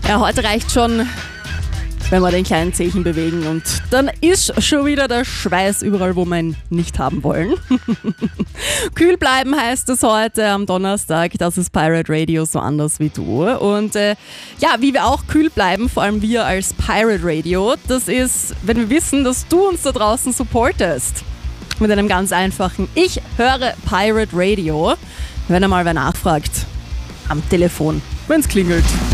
Ja, heute reicht schon, wenn wir den kleinen Zehchen bewegen und dann ist schon wieder der Schweiß überall, wo wir ihn nicht haben wollen. Kühl bleiben heißt es heute am Donnerstag, das ist Pirate Radio, so anders wie du. Und wie wir auch kühl bleiben, vor allem wir als Pirate Radio, das ist, wenn wir wissen, dass du uns da draußen supportest. Mit einem ganz einfachen, ich höre Pirate Radio, wenn einmal wer nachfragt, am Telefon, wenn es klingelt.